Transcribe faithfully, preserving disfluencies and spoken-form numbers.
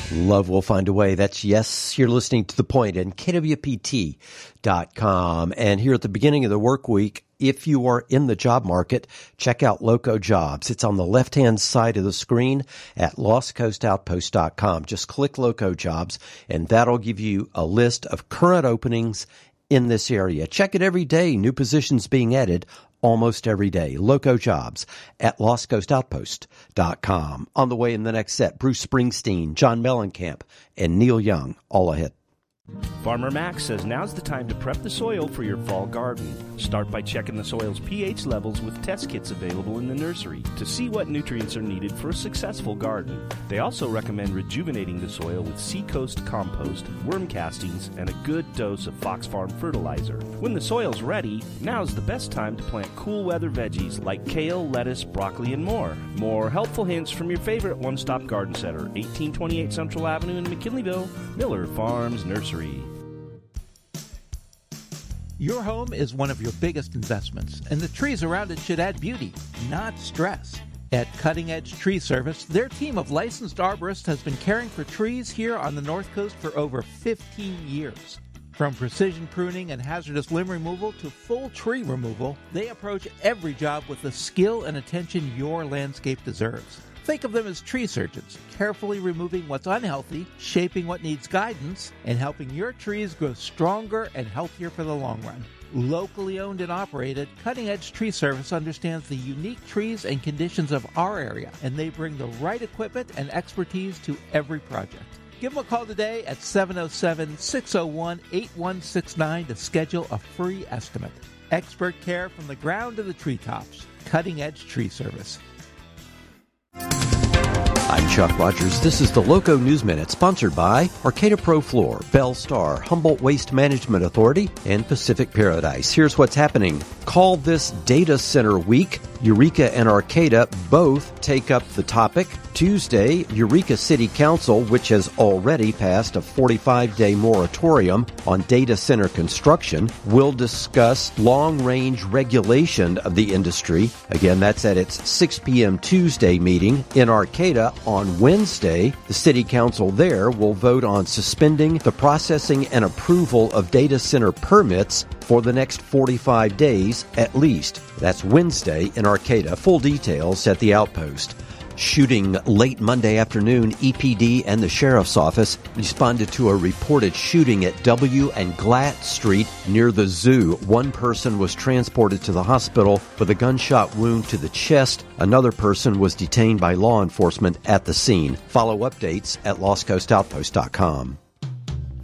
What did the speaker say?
Love will find a way. That's yes. You're listening to The Point and K W P T dot com. And here at the beginning of the work week, if you are in the job market, check out Loco Jobs. It's on the left-hand side of the screen at lost coast outpost dot com. Just click Loco Jobs, and that'll give you a list of current openings in this area. Check it every day. New positions being added almost every day. Loco Jobs at lost coast outpost dot com. On the way in the next set, Bruce Springsteen, John Mellencamp, and Neil Young, all ahead. Farmer Max says now's the time to prep the soil for your fall garden. Start by checking the soil's pH levels with test kits available in the nursery to see what nutrients are needed for a successful garden. They also recommend rejuvenating the soil with Seacoast compost, worm castings, and a good dose of Fox Farm fertilizer. When the soil's ready, now's the best time to plant cool weather veggies like kale, lettuce, broccoli, and more. More helpful hints from your favorite one-stop garden center, eighteen twenty-eight Central Avenue in McKinleyville, Miller Farms Nursery. Your home is one of your biggest investments, and the trees around it should add beauty, not stress. At Cutting Edge Tree Service, their team of licensed arborists has been caring for trees here on the North Coast for over fifteen years. From precision pruning and hazardous limb removal to full tree removal, they approach every job with the skill and attention your landscape deserves. Think of them as tree surgeons, carefully removing what's unhealthy, shaping what needs guidance, and helping your trees grow stronger and healthier for the long run. Locally owned and operated, Cutting Edge Tree Service understands the unique trees and conditions of our area, and they bring the right equipment and expertise to every project. Give them a call today at seven oh seven, six oh one, eight one six nine to schedule a free estimate. Expert care from the ground to the treetops. Cutting Edge Tree Service. I'm Chuck Rogers. This is the Loco News Minute, sponsored by Arcata Pro Floor, Bell Star, Humboldt Waste Management Authority, and Pacific Paradise. Here's what's happening. Call this Data Center Week. Eureka and Arcata both take up the topic. Tuesday, Eureka City Council, which has already passed a forty-five day moratorium on data center construction, will discuss long-range regulation of the industry. Again, that's at its six p.m. Tuesday meeting. In Arcata on Wednesday, the City Council there will vote on suspending the processing and approval of data center permits for the next forty-five days at least. That's Wednesday in Arcata. Full details at the Outpost. Shooting late Monday afternoon, E P D and the Sheriff's Office responded to a reported shooting at W and Glatt Street near the zoo. One person was transported to the hospital with a gunshot wound to the chest. Another person was detained by law enforcement at the scene. Follow updates at lost coast outpost dot com.